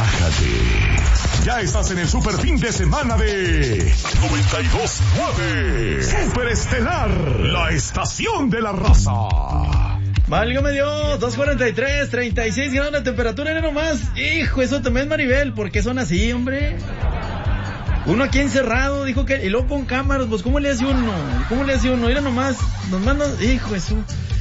Relájate. Ya estás en el super fin de semana de 92.9. Super Estelar, la estación de la raza. Válgame Dios, 2:43, 36 grados de temperatura, era nomás. Hijo, eso también es Maribel, ¿por qué son así, hombre? Uno aquí encerrado, dijo que... Y luego con cámaras, pues, ¿cómo le hace uno? Mira nomás, nos mandan... Hijo, eso...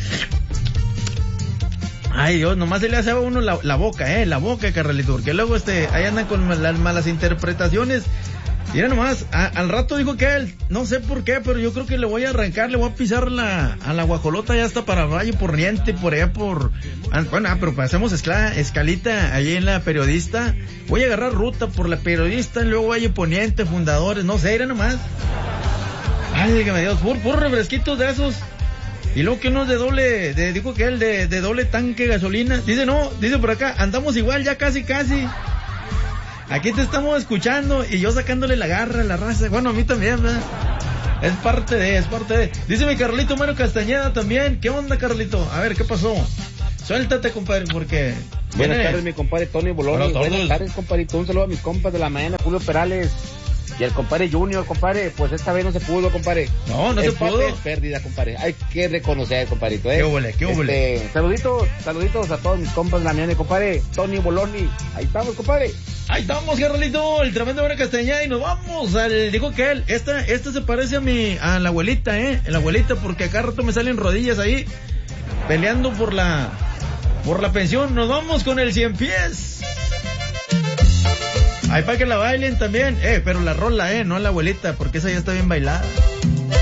Ay, Dios, nomás se le hace a uno la boca, Carralito, porque luego ahí andan con las malas interpretaciones. Mira nomás, al rato dijo que él, no sé por qué, pero yo creo que le voy a arrancar, le voy a pisar a la guajolota ya hasta para Valle por Riente, por allá por... Bueno, pero hacemos escalita allí en la Periodista. Voy a agarrar ruta por la Periodista, luego Valle Poniente, Fundadores, no sé, mira nomás. Válgame Dios, puro refresquitos de esos. Y luego que uno dijo que él de doble tanque de gasolina. Dice por acá, andamos igual ya casi. Aquí te estamos escuchando y yo sacándole la garra a la raza. Bueno, a mí también, ¿verdad? Es parte de. Dice mi Carlito Mario Castañeda también. ¿Qué onda, Carlito? A ver, ¿qué pasó? Suéltate, compadre, porque... Buenas tardes, mi compadre Tony Boloni. Buenas tardes, compadrito. Un saludo a mis compas de la mañana, Julio Perales. Y al compadre Junior, compadre, pues esta vez no se pudo, compadre. No se pudo. Es pérdida, compadre. Hay que reconocer, compadrito, ¿Qué huele? Saluditos a todos mis compas de la mañana, compadre. Tony Boloni. Ahí estamos, compadre. Ahí estamos, Carlito, el tremendo Mario Castañeda, y nos vamos dijo que él, esta se parece a la abuelita, la abuelita, porque acá rato me salen rodillas ahí, peleando por la pensión. Nos vamos con el 100 pies. Ahí para que la bailen también, pero la rola, no la abuelita, porque esa ya está bien bailada.